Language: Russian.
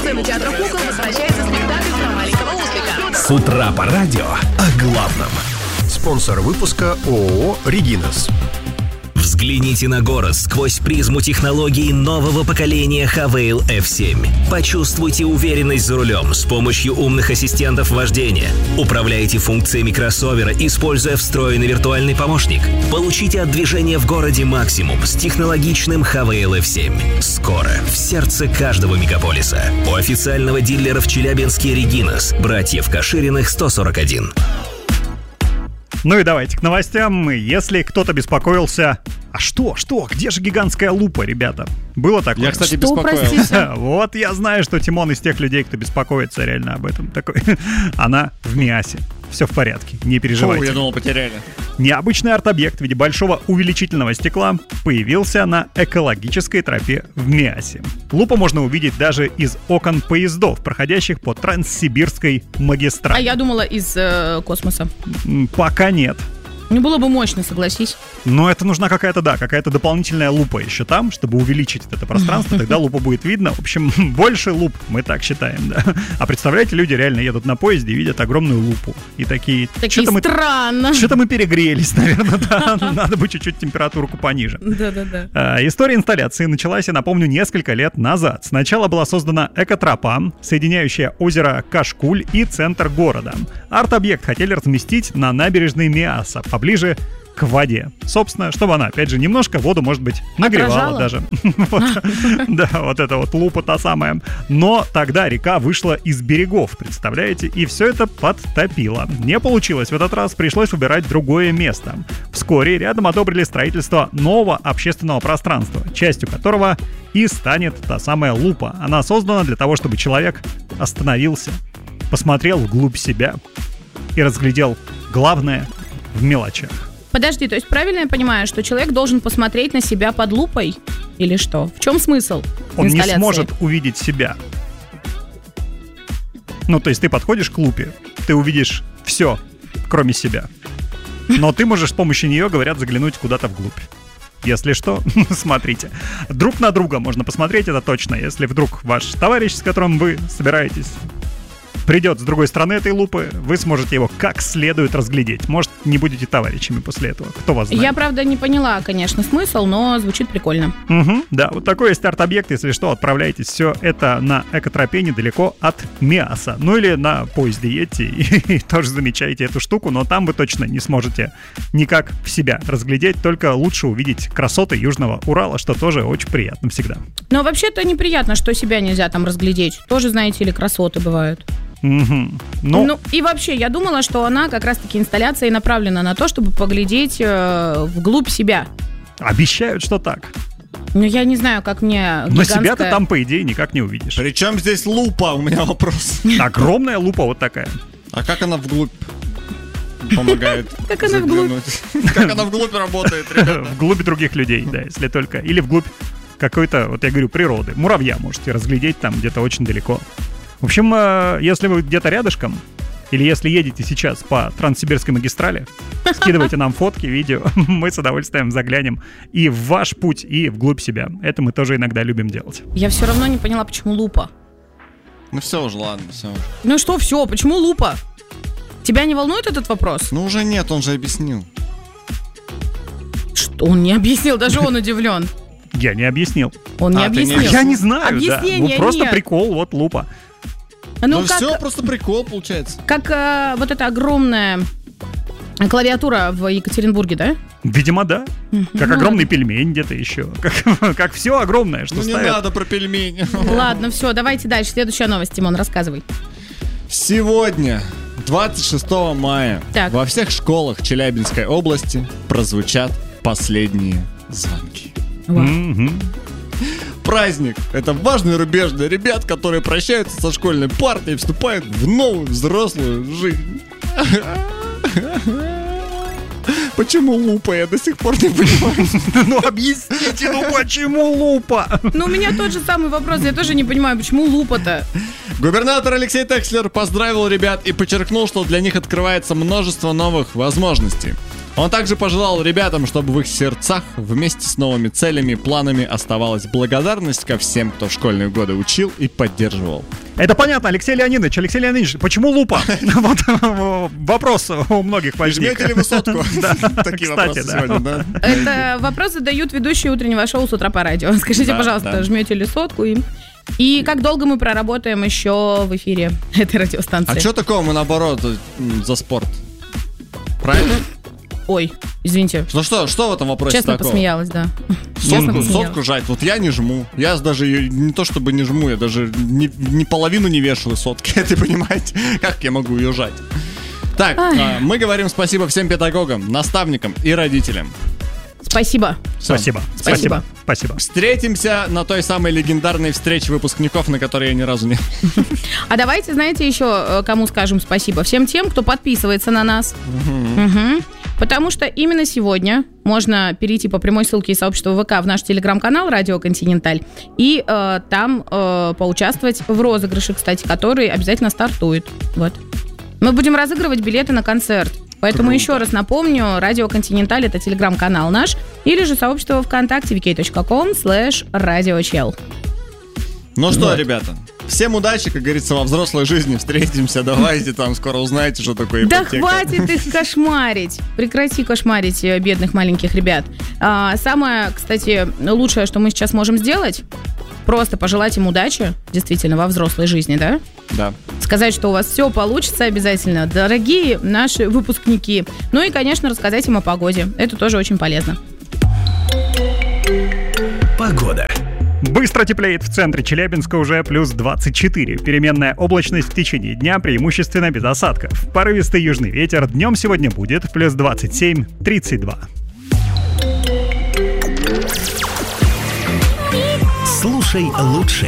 Сцена театра «Кукол» возвращается спектакль про маленького ослика. С утра по радио о главном. Спонсор выпуска ООО «Регинас». Взгляните на город сквозь призму технологий нового поколения Havail F7. Почувствуйте уверенность за рулем с помощью умных ассистентов вождения. Управляйте функциями кроссовера, используя встроенный виртуальный помощник. Получите от движения в городе максимум с технологичным Havail F7. Скоро в сердце каждого мегаполиса. У официального дилера в Челябинске Регинас, братьев Кашириных 141. Ну и давайте к новостям. Если кто-то беспокоился... А что? Где же гигантская лупа, ребята? Было такое? Я, кстати, Что, беспокоился. Вот я знаю, что Тимон из тех людей, кто беспокоится реально об этом. Такой. Она в МИАСе. Все в порядке, не переживайте. Я думал, потеряли. Необычный арт-объект в виде большого увеличительного стекла появился на экологической тропе в МИАСе. Лупу можно увидеть даже из окон поездов, проходящих по Транссибирской магистрали. А я думала из космоса. Пока нет. Не было бы мощно, согласись. Но это нужна какая-то дополнительная лупа еще там, чтобы увеличить это пространство, тогда лупу будет видно. В общем, больше луп, мы так считаем, да. А представляете, люди реально едут на поезде и видят огромную лупу. И такие странно. Что-то мы перегрелись, наверное, да. Надо бы чуть-чуть температурку пониже. Да. История инсталляции началась, я напомню, несколько лет назад. Сначала была создана экотропа, соединяющая озеро Кашкуль и центр города. Арт-объект хотели разместить на набережной МИАСа, поближе к воде. Собственно, чтобы она, опять же, немножко воду, может быть, нагревала даже. Да, вот эта вот лупа та самая. Но тогда река вышла из берегов, представляете? И все это подтопило. Не получилось в этот раз, пришлось выбирать другое место. Вскоре рядом одобрили строительство нового общественного пространства, частью которого и станет та самая лупа. Она создана для того, чтобы человек остановился, посмотрел вглубь себя и разглядел главное в мелочах. Подожди, то есть правильно я понимаю, что человек должен посмотреть на себя под лупой? Или что? В чем смысл Он инсталляции? не сможет увидеть себя. Ну, то есть ты подходишь к лупе, ты увидишь все, кроме себя. Но ты можешь с помощью нее, говорят, заглянуть куда-то вглубь. Если что, смотрите. Друг на друга можно посмотреть, это точно. Если вдруг ваш товарищ, с которым вы собираетесь, придет с другой стороны этой лупы, вы сможете его как следует разглядеть. Может, не будете товарищами после этого. Кто вас знает? Я, правда, не поняла, конечно, смысл, но звучит прикольно. Да, вот такой есть арт-объект. Если что, отправляйтесь. Все это на экотропе недалеко от МИАСа. Ну или на поезде едьте и тоже замечайте эту штуку. Но там вы точно не сможете никак в себя разглядеть. Только лучше увидеть красоты Южного Урала, что тоже очень приятно всегда. Но вообще-то неприятно, что себя нельзя там разглядеть. Тоже, знаете ли, красоты бывают. Ну и вообще, я думала, что она как раз-таки инсталляция и направлена на то, чтобы поглядеть вглубь себя. Обещают, что так. Ну, я не знаю, как мне Но себя-то там, по идее, никак не увидишь. Причем здесь лупа? У меня вопрос. Огромная лупа вот такая. А как она вглубь помогает? Как она вглубь? Как она вглубь работает, ребята? Вглубь других людей, да, если только. Или вглубь какой-то, вот я говорю, природы. Муравья можете разглядеть там где-то очень далеко. В общем, если вы где-то рядышком, или если едете сейчас по Транссибирской магистрали, скидывайте нам фотки, видео, мы с удовольствием заглянем и в ваш путь, и вглубь себя. Это мы тоже иногда любим делать. Я все равно не поняла, почему лупа. Ну все уже, ладно, все уже. Ну что, все, почему лупа? Тебя не волнует этот вопрос? Ну уже нет, он же объяснил. Что он не объяснил? Даже он удивлен. Я не объяснил. Он не объяснил. Я не знаю, Объяснения да. Ну просто нет. прикол, вот лупа. Ну все, просто прикол получается. Как вот эта огромная клавиатура в Екатеринбурге, да? Видимо, да. Как огромный пельмень где-то еще. Как все огромное, что ставят. Ну не надо про пельмени. Ладно, все, давайте дальше. Следующая новость, Тимон, рассказывай. Сегодня, 26 мая, во всех школах Челябинской области прозвучат последние звонки. Праздник — это важный рубеж для ребят, которые прощаются со школьной партой и вступают в новую взрослую жизнь. Почему лупа? Я до сих пор не понимаю. Ну объясните, ну почему лупа? Ну у меня тот же самый вопрос, я тоже не понимаю, почему лупа-то? Губернатор Алексей Текслер поздравил ребят и подчеркнул, что для них открывается множество новых возможностей. Он также пожелал ребятам, чтобы в их сердцах вместе с новыми целями и планами оставалась благодарность ко всем, кто в школьные годы учил и поддерживал. Это понятно, Алексей Леонидович, почему лупа? Вот вопрос у многих возник. Жмете ли вы сотку? Такие вопросы сегодня, да? Это вопрос задают ведущие утреннего шоу «С утра по радио». Скажите, пожалуйста, жмете ли сотку им? И как долго мы проработаем еще в эфире этой радиостанции? А что такого мы, наоборот, за спорт? Правильно? Ой, извините. Ну что в этом вопросе честно такого? Посмеялась, да. Сотку жать. Вот я не жму. Я даже не то чтобы не жму, я даже ни половину не вешаю сотки. Ты понимаете? Как я могу ее жать? Так, мы говорим спасибо всем педагогам, наставникам и родителям. Спасибо. Спасибо. Встретимся на той самой легендарной встрече выпускников, на которой я ни разу не... А давайте, знаете, еще кому скажем спасибо? Всем тем, кто подписывается на нас. Потому что именно сегодня можно перейти по прямой ссылке из сообщества ВК в наш телеграм-канал «Радио Континенталь» и там поучаствовать в розыгрыше, кстати, который обязательно стартует. Вот. Мы будем разыгрывать билеты на концерт. Поэтому еще раз напомню, Радио Континенталь — это телеграм-канал наш, или же сообщество ВКонтакте vk.com/radiochel. Ну что, ребята, всем удачи, как говорится, во взрослой жизни. Встретимся, давайте там скоро узнаете, что такое ипотека. Да хватит их кошмарить. Прекрати кошмарить бедных маленьких ребят. Самое, кстати, лучшее, что мы сейчас можем сделать, просто пожелать им удачи, действительно, во взрослой жизни, да? Да. Сказать, что у вас все получится обязательно, дорогие наши выпускники. Ну и, конечно, рассказать им о погоде. Это тоже очень полезно. Погода. Быстро теплеет в центре Челябинска уже плюс 24. Переменная облачность в течение дня, преимущественно без осадков. Порывистый южный ветер днем сегодня будет плюс 27-32. Слушай лучше.